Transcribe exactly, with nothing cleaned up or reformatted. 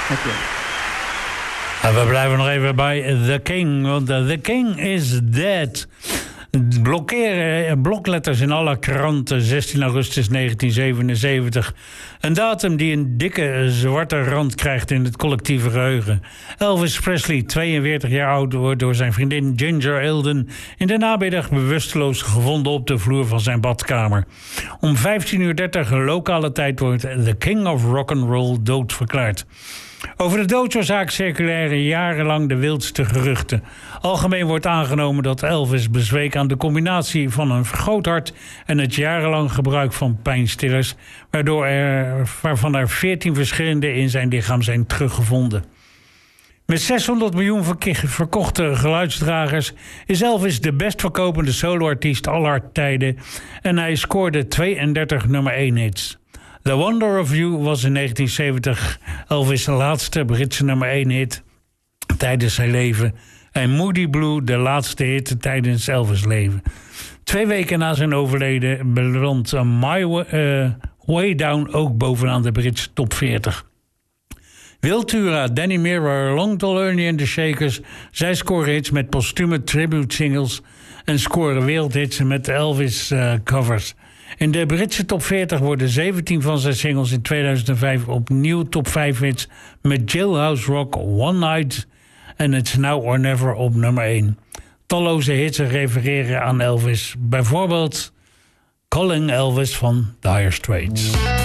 Okay. En we blijven nog even bij The King, want The King is dead. Blokkeren, blokletters in alle kranten, zestien augustus negentien zevenenzeventig. Een datum die een dikke zwarte rand krijgt in het collectieve geheugen. Elvis Presley, tweeënveertig jaar oud, wordt door zijn vriendin Ginger Alden in de namiddag bewusteloos gevonden op de vloer van zijn badkamer. Om vijftien uur dertig lokale tijd wordt The King of Rock'n'Roll doodverklaard. Over de doodsoorzaak circuleren jarenlang de wildste geruchten. Algemeen wordt aangenomen dat Elvis bezweek aan de combinatie van een vergroot hart en het jarenlang gebruik van pijnstillers, waardoor er, waarvan er veertien verschillende in zijn lichaam zijn teruggevonden. Met zeshonderd miljoen verkochte geluidsdragers is Elvis de best verkopende soloartiest aller tijden en hij scoorde tweeëndertig nummer één hits. The Wonder of You was in negentien zeventig Elvis' laatste Britse nummer één hit tijdens zijn leven. En Moody Blue de laatste hit tijdens Elvis' leven. Twee weken na zijn overleden belandt My uh, Way Down ook bovenaan de Britse top veertig. Wiltura, Danny Mirror, Long Tall Ernie en The Shakers, zij scoren hits met postume tribute singles en scoren wereldhits met Elvis uh, covers. In de Britse top veertig worden zeventien van zijn singles in tweeduizend vijf opnieuw top vijf hits met Jailhouse Rock, One Night en It's Now or Never op nummer één. Talloze hits refereren aan Elvis, bijvoorbeeld Calling Elvis van Dire Straits.